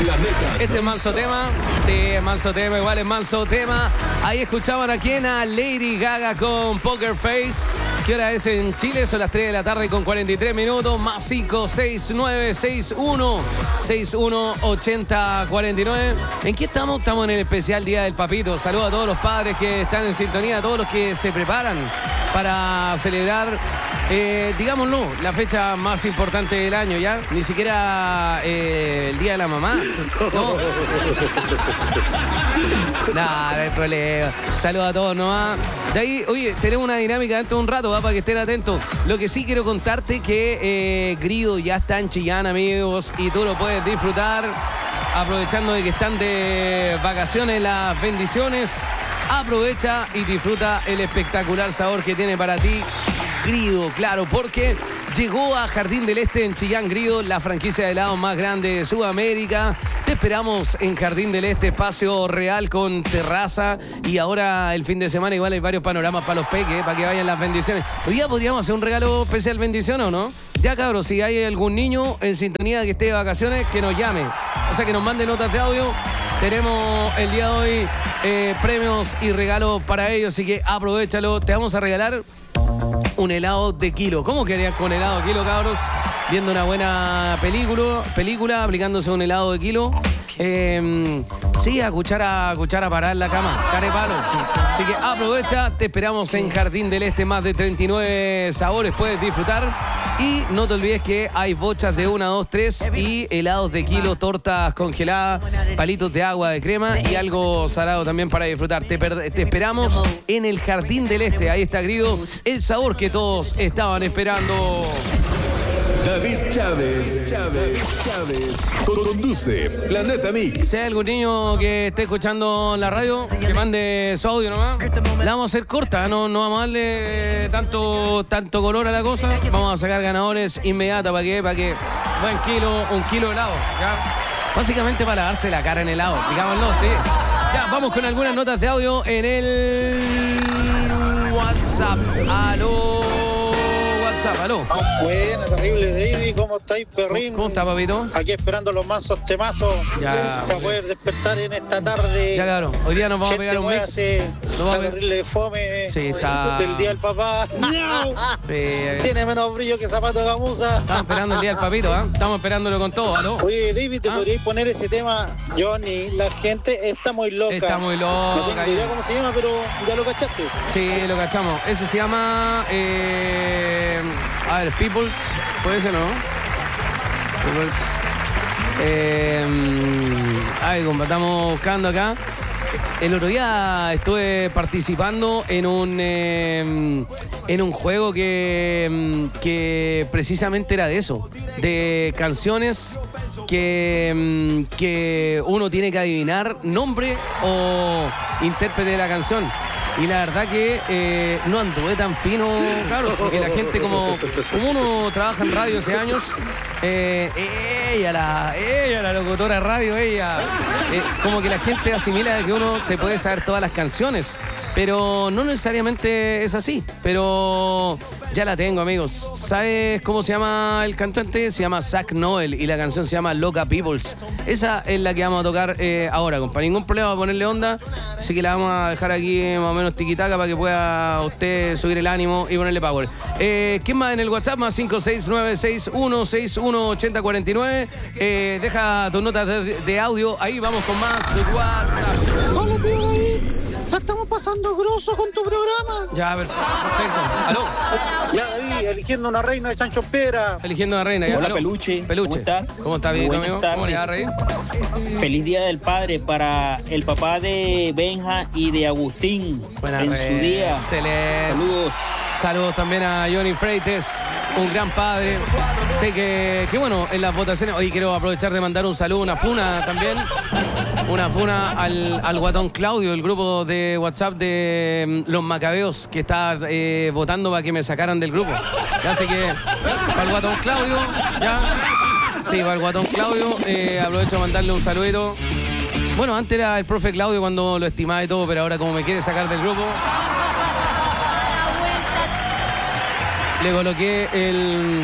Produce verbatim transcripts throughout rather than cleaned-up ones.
Planeta. Este es manso tema. Sí, es manso tema, igual es manso tema. Ahí escuchaban aquí en a Lady Gaga con Poker Face. ¿Qué hora es en Chile? Son las tres de la tarde con cuarenta y tres minutos. Más cinco, seis, nueve, seis, uno, seis, uno, ochenta, cuarenta y nueve. ¿En qué estamos? Estamos en el especial Día del Papito. Saludos a todos los padres que están en sintonía, a todos los que se preparan para celebrar, eh, digámoslo, la fecha más importante del año, ¿ya? Ni siquiera eh, el Día de la Mamá. No. Nada, no hay problema. Saludos a todos nomás. De ahí, oye, tenemos una dinámica dentro de un rato, ¿va? Para que estén atentos. Lo que sí quiero contarte que eh, Grido ya está en Chillán, amigos, y tú lo puedes disfrutar aprovechando de que están de vacaciones las bendiciones. Aprovecha y disfruta el espectacular sabor que tiene para ti Grido, claro, porque llegó a Jardín del Este en Chillán Grido, la franquicia de helados más grande de Sudamérica. Te esperamos en Jardín del Este, espacio real con terraza. Y ahora el fin de semana igual hay varios panoramas para los peques, para que vayan las bendiciones. Hoy día podríamos hacer un regalo especial bendición, ¿o no? Ya, cabros, si hay algún niño en sintonía que esté de vacaciones, que nos llame. O sea, que nos mande notas de audio. Tenemos el día de hoy eh, premios y regalos para ellos, así que aprovechalo. Te vamos a regalar un helado de kilo. ¿Cómo querías con helado de kilo, cabros? Viendo una buena película, película aplicándose un helado de kilo. Eh, sí, a cuchara, a cuchara para en la cama, carepalo. Así que aprovecha, te esperamos en Jardín del Este, más de treinta y nueve sabores puedes disfrutar. Y no te olvides que hay bochas de una, dos, tres y helados de kilo, tortas congeladas, palitos de agua de crema y algo salado también para disfrutar. Te, te esperamos en el Jardín del Este. Ahí está Grido, el sabor que todos estaban esperando. David Chávez, Chávez, Chávez, conduce Planeta Mix. Si hay algún niño que esté escuchando la radio, que mande su audio nomás. La vamos a hacer corta, no, no vamos a darle tanto, tanto color a la cosa. Vamos a sacar ganadores inmediatos para que, para que buen kilo, un kilo de helado, ¿ya? Básicamente para lavarse la cara en helado, digámoslo, sí. Ya, vamos con algunas notas de audio en el WhatsApp. Aló. Aló. Buena, terrible, David. ¿Cómo estáis, perrín? ¿Cómo está, papito? Aquí esperando los mansos temazos ya, para poder despertar en esta tarde. Ya, claro. Hoy día nos vamos Gente, a pegar un mix. Está terrible fome. Sí, está. Del día del papá. Sí. Tiene menos brillo que zapato de gamuza. Estamos esperando el día del papito, ¿eh? Estamos esperándolo con todo, ¿aló? Oye, David, ¿te ¿Ah? podríais poner ese tema, Johnny? La gente está muy loca. Está muy loca. No tengo idea cómo se llama, pero ya lo cachaste. Sí, lo cachamos. Ese se llama... Eh, a ver, Peoples. ¿Puede ser, no? Peoples. Eh, ay, compa, estamos buscando acá. El otro día estuve participando en un eh, en un juego que, que precisamente era de eso, de canciones que, que uno tiene que adivinar nombre o intérprete de la canción. Y la verdad que eh, no anduve tan fino, claro, porque la gente, como, como uno trabaja en radio hace años, eh, ella, la, ella, la locutora de radio, ella, eh, como que la gente asimila de que uno se puede saber todas las canciones, pero no necesariamente es así, pero ya la tengo, amigos. ¿Sabes cómo se llama el cantante? Se llama Zach Noel y la canción se llama Loca Peoples. Esa es la que vamos a tocar eh, ahora, compa. Ningún problema a ponerle onda, así que la vamos a dejar aquí más o menos tiquitaca para que pueda usted subir el ánimo y ponerle power. Eh, ¿Quién más en el WhatsApp? Más cinco seis nueve seis uno seis uno ocho cero cuatro nueve. Eh, deja tus notas de, de audio. Ahí vamos con más WhatsApp. Hola, tío David. La estamos pasando grosso con tu programa. Ya, perfecto. ¿Aló? Ya, David, eligiendo una reina de Chancho Piedra. Eligiendo una reina. Ya. Hola, ¿Aló? Peluche. Peluche. ¿Cómo estás? ¿Cómo está, bien, amigo? Tardes. ¿Cómo le va a reír? Feliz Día del Padre para el papá de Benja y de Agustín. Buena en red. su día. Excelente. Saludos. Saludos también a Johnny Freites, un gran padre. Sé que, que bueno, en las votaciones, hoy quiero aprovechar de mandar un saludo, una funa también. Una funa al, al guatón Claudio, el grupo de WhatsApp de Los Macabeos, que está eh, votando para que me sacaran del grupo. Ya sé que para el guatón Claudio, ya. Sí, para el guatón Claudio, eh, aprovecho de mandarle un saludito. Bueno, antes era el profe Claudio cuando lo estimaba y todo, pero ahora como me quiere sacar del grupo, le coloqué el,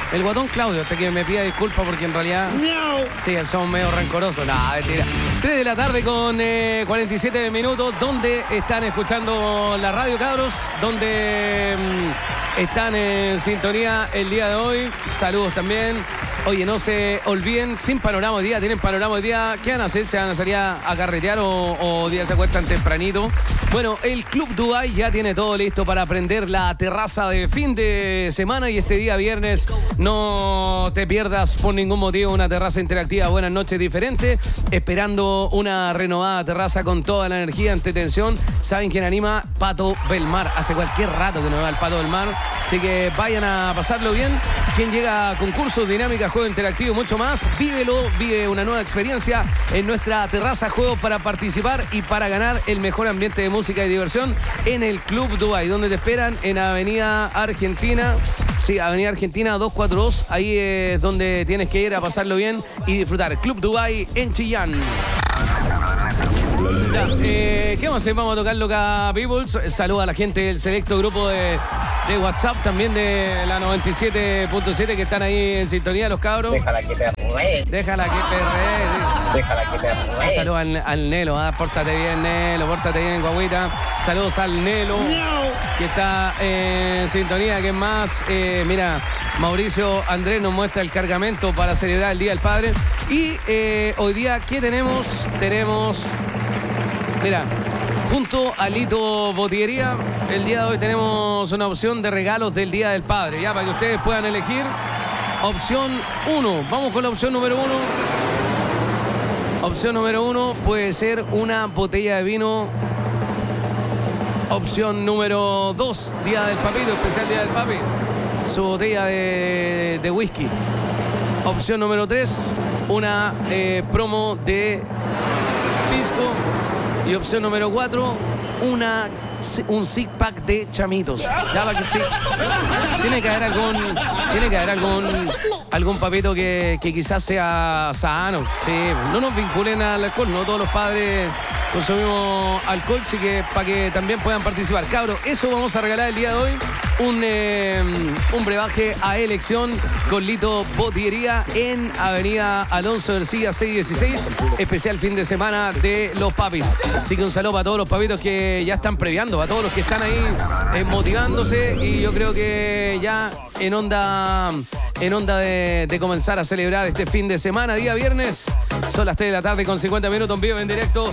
El guatón Claudio, hasta que me pida disculpas porque en realidad... No. Sí, somos medio rencorosos. No, mentira. tres de la tarde con eh, cuarenta y siete minutos. ¿Dónde están escuchando la radio, cabros? ¿Dónde mm, están en sintonía el día de hoy? Saludos también. Oye, no se olviden, sin panorama hoy día, tienen panorama hoy día. ¿Qué van a hacer? ¿Se van a salir a, a carretear o, o día se acuestan tempranito? Bueno, el Club Dubai ya tiene todo listo para prender la terraza de fin de semana y este día viernes no te pierdas por ningún motivo una terraza interactiva. Buenas noches diferente, esperando una renovada terraza con toda la energía, entretención. ¿Saben quién anima? Pato Belmar. Hace cualquier rato que no va el Pato Belmar, así que vayan a pasarlo bien. Quien llega a concursos, dinámicas, juego interactivo y mucho más, vívelo, vive una nueva experiencia en nuestra terraza, juegos para participar y para ganar el mejor ambiente de música y diversión en el Club Dubai, donde te esperan en Avenida Argentina. Sí, Avenida Argentina doscientos cuarenta y dos, ahí es donde tienes que ir a pasarlo bien y disfrutar. Club Dubai en Chillán. Ya, eh, ¿qué vamos a hacer? Vamos a tocarlo acá, Peoples. Saluda a la gente del selecto grupo de, de WhatsApp, también de la noventa y siete punto siete que están ahí en sintonía, los cabros. Déjala que perree. Déjala que perree. Déjala que perree. Saludos al, al Nelo, ah, pórtate bien, Nelo, pórtate bien, guaguita. Saludos al Nelo, que está en sintonía. ¿Qué más? Eh, mira, Mauricio Andrés nos muestra el cargamento para celebrar el Día del Padre. Y eh, hoy día, ¿qué tenemos? Tenemos... Mira, junto a Lito Botillería, el día de hoy tenemos una opción de regalos del Día del Padre, ya para que ustedes puedan elegir. Opción uno, vamos con la opción número uno. Opción número uno puede ser una botella de vino. Opción número dos, Día del Papito, especial Día del Papi, su botella de, de whisky. Opción número tres, una eh, promo de pisco. Y opción número cuatro, una, un six pack de chamitos. Ya para que sí. Tiene que haber algún, tiene que haber algún, algún papito que, que quizás sea sano. Sí, no nos vinculen al alcohol, no todos los padres consumimos alcohol, así que para que también puedan participar. Cabros, eso vamos a regalar el día de hoy. Un, eh, un brebaje a elección con Lito Botillería en Avenida Alonso Ercilla seiscientos dieciséis, especial fin de semana de los papis. Así que un saludo para todos los papitos que ya están previando, para todos los que están ahí eh, motivándose, y yo creo que ya en onda, en onda de, de comenzar a celebrar este fin de semana, día viernes. Son las tres de la tarde con cincuenta minutos en vivo, en directo.